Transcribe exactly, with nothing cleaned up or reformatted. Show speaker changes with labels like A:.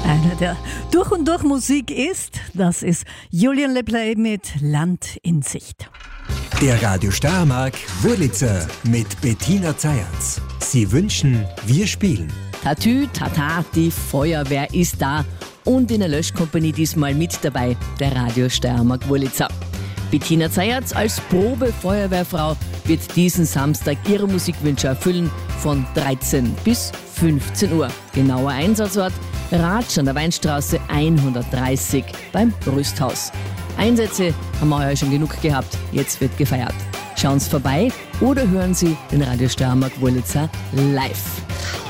A: Einer, der durch und durch Musik ist, das ist Julian LePlay mit Land in Sicht.
B: Der Radio Steiermark Wurlitzer mit Bettina Zayatz. Sie wünschen, wir spielen.
C: Tatü, tata, die Feuerwehr ist da. Und in der Löschkompanie diesmal mit dabei der Radio Steiermark Wurlitzer. Bettina Zayatz als Probe-Feuerwehrfrau wird diesen Samstag ihre Musikwünsche erfüllen von dreizehn bis fünfzehn Uhr. Genauer Einsatzort Ratsch an der Weinstraße hundertdreißig beim Rüsthaus. Einsätze haben wir heuer schon genug gehabt, jetzt wird gefeiert. Schauen Sie vorbei oder hören Sie den Radio Steiermark Wurlitzer live.